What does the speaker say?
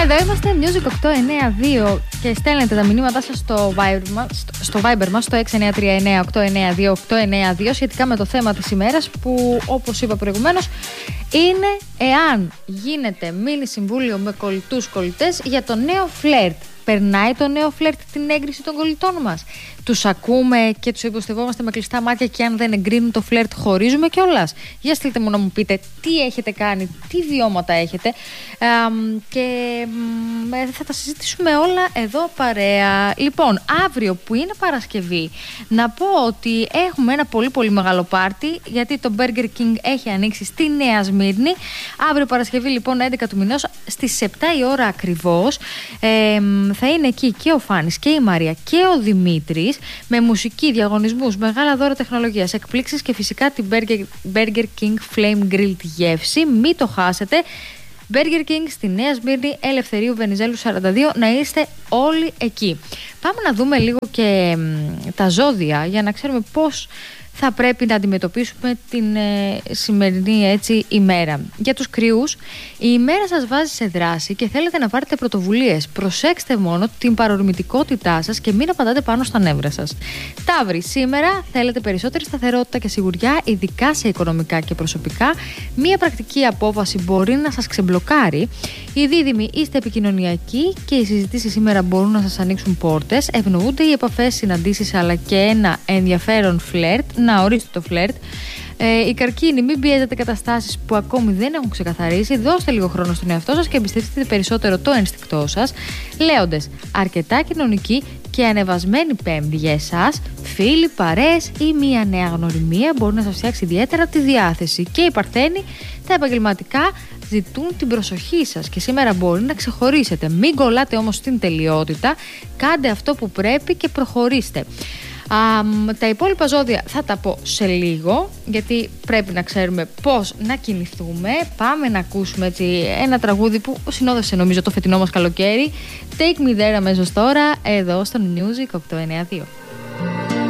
Εδώ είμαστε, Music 892 και στέλνετε τα μηνύματά σας στο Viber μας, στο 6939-892-892 σχετικά με το θέμα της ημέρας που, όπως είπα προηγουμένως, είναι εάν γίνεται μίνι συμβούλιο με κολλητούς κολλητές για το νέο φλερτ. Περνάει το νέο φλερτ την έγκριση των κολλητών μας? Τους ακούμε και τους υποστευόμαστε με κλειστά μάτια και αν δεν εγκρίνουν το φλερτ χωρίζουμε κιόλας? Για στείλτε μου να μου πείτε τι έχετε κάνει, τι βιώματα έχετε και θα τα συζητήσουμε όλα εδώ παρέα. Λοιπόν, αύριο που είναι Παρασκευή, να πω ότι έχουμε ένα πολύ πολύ μεγάλο πάρτι, γιατί το Burger King έχει ανοίξει στη Νέα Σμύρνη. Αύριο Παρασκευή λοιπόν 11 του μηνός στις 7 η ώρα ακριβώς θα είναι εκεί και ο Φάνης και η Μαρία και ο Δημήτρης, με μουσική, διαγωνισμούς, μεγάλα δώρα τεχνολογίας, εκπλήξεις και φυσικά την Burger King Flame Grilled γεύση. Μην το χάσετε. Burger King στη Νέα Σμύρνη, Ελευθερίου Βενιζέλου 42, να είστε όλοι εκεί. Πάμε να δούμε λίγο και τα ζώδια για να ξέρουμε πώς θα πρέπει να αντιμετωπίσουμε την σημερινή έτσι ημέρα. Για τους Κριούς, η ημέρα σας βάζει σε δράση και θέλετε να πάρετε πρωτοβουλίες. Προσέξτε μόνο την παρορμητικότητά σας και μην απαντάτε πάνω στα νεύρα σας. Ταύροι, σήμερα θέλετε περισσότερη σταθερότητα και σιγουριά, ειδικά σε οικονομικά και προσωπικά. Μία πρακτική απόφαση μπορεί να σας ξεμπλοκάρει. Οι Δίδυμοι, είστε επικοινωνιακοί και οι συζητήσεις σήμερα μπορούν να σας ανοίξουν πόρτες. Ευνοούνται οι επαφές, συναντήσεις αλλά και ένα ενδιαφέρον φλερτ. Να ορίστε το φλερτ. Οι Καρκίνοι, μην πιέζετε καταστάσεις που ακόμη δεν έχουν ξεκαθαρίσει. Δώστε λίγο χρόνο στον εαυτό σας και εμπιστευτείτε περισσότερο το ένστικτό σας. Λέοντες, αρκετά κοινωνικοί και ανεβασμένη Πέμπτη για εσάς. Φίλοι, παρέες ή μία νέα γνωριμία μπορεί να σας φτιάξει ιδιαίτερα τη διάθεση. Και οι Παρθένοι, τα επαγγελματικά ζητούν την προσοχή σας και σήμερα μπορεί να ξεχωρίσετε. Μην κολλάτε όμως στην τελειότητα. Κάντε αυτό που πρέπει και προχωρήστε. Τα υπόλοιπα ζώδια θα τα πω σε λίγο, γιατί πρέπει να ξέρουμε πώς να κινηθούμε. Πάμε να ακούσουμε έτσι ένα τραγούδι που συνόδευσε νομίζω το φετινό μας καλοκαίρι. Take Me There αμέσως τώρα, εδώ στο Music 892.